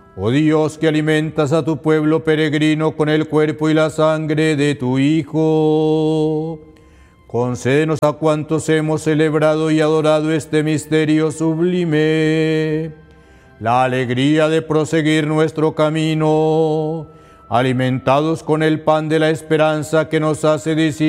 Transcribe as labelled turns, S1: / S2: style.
S1: Oh Dios, que alimentas a tu pueblo peregrino con el cuerpo y la sangre de tu Hijo, concédenos a cuantos hemos celebrado y adorado este misterio sublime la alegría de proseguir nuestro camino, alimentados con el pan de la esperanza que nos hace discípulos